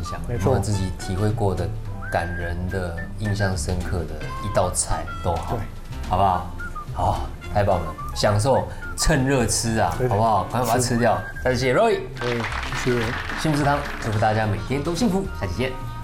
享， 没错有没有自己体会过的感人的、印象深刻的一道菜都好， 对， 好不好？好，太棒了，享受趁热吃啊，好不好？赶快把它吃掉。再次谢谢 Roy， 对，谢谢。 幸福食堂，祝福大家每天都幸福，下期见。